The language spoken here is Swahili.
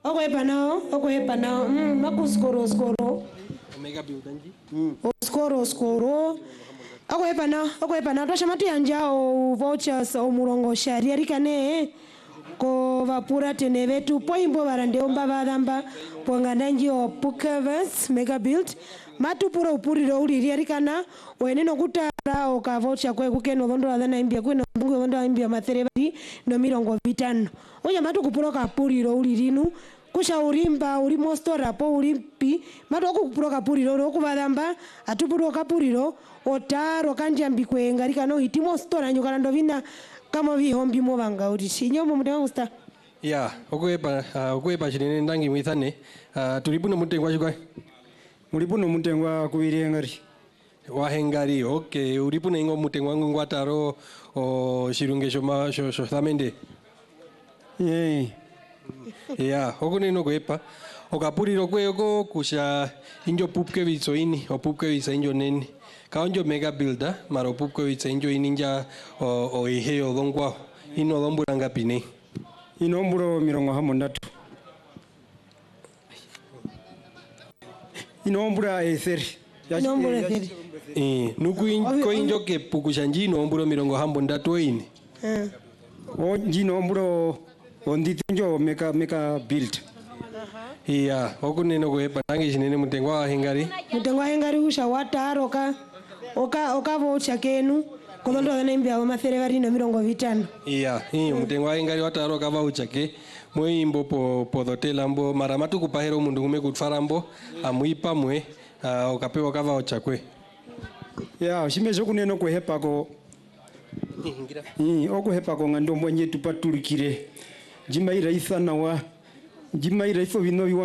Okwepa nao. Makuskoro. Omega build anji. Skoro. Okwepa nao. Tashamatu yanja o vouchers o murongo sharia rikane. Ko vapura tene vetu poimbo barande omba badamba pongandanji o Pukavas mega build matu pura upuriro uri rikana weneno kutara o ka voucher kwe kukeno londo adana imbia kweno mbungu londo imbia matherebari no mirongo vitano oya matu kupura ka puriro uri rinu kusha urimba uri mostora po urimpi matu okupura ka puriro ro kubadamba atupuro ka puriro otaro kanjambi kwenga rikano hitimo stora nyukana ndovina kama vihombi movanga uri chinyomo mutenga usta ya okwepa chine ndangi mwithane tulipuno mutengwa chikwa mulipuno mutengwa kuvirengari wa hengari okay ulipuna ingo mutengwa ngwataro o shirungesho sho thamende ya okuneno kwepa okapuriro kweko kusha injo pupke vitso ini opupke vitsa injo nene kaonjo mega builder maro pupke vitsa injo ininja o ihe odongwa ino dombura ngapine inomburo 30 inombura etheri inombura etheri nuku injo ke pukushanji inomburo 30 ini o jinomburo onditenjo meka build iya okuneno kwepa nangi chinene mutengwa wa hengari usha wataro oka voucher kenu kolondo dana imbia wa matherebari no 50 iya mutengwa wa hengari wataro ka voucher ke moimbo po hotel mbo maramatu kupahero mundu ngume kutfarambo amuipa mwe okapewa ka voucher kwe ya shimezo kuneno kwehepako okuhepako ngandombo nyetu patulikire jimaira ithanawa jimaira ifo bino